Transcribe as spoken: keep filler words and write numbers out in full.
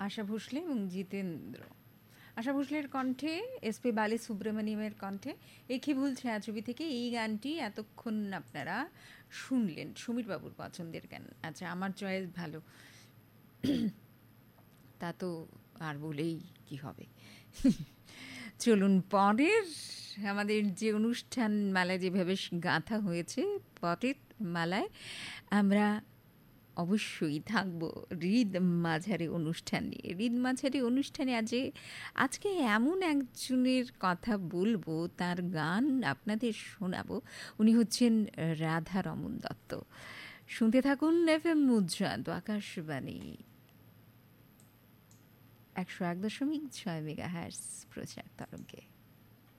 আশা ভোসলে এবং জিতেন্দ্র। আশা ভোসলের কণ্ঠে, এসপি বালি সুব্রমণিয়ামের কণ্ঠে একি ভুল ছায়াছবি থেকে এই গানটি এতক্ষণ আপনারা শুনলেন। সমীরবাবুর পছন্দের গান। আচ্ছা, আমার চয়েস ভালো, তা তো আর বলেই কি হবে। চলুন পরের আমাদের যে অনুষ্ঠান মালায় যেভাবে গাঁথা হয়েছে, পরের মালায় আমরা অবশ্যই থাকবো হৃদ মাঝারি অনুষ্ঠান নিয়ে। হৃদ মাঝারি অনুষ্ঠানে আজকে আজকে এমন একজনের কথা বলবো, তার গান আপনাদের শোনাবো। উনি হচ্ছেন রাধা রমন দত্ত। শুনতে থাকুন এফ এম মুদ্রান্ত আকাশবাণী একশো এক দশমিক ছয় মেগা হার্টজ প্রচার তরঙ্গে।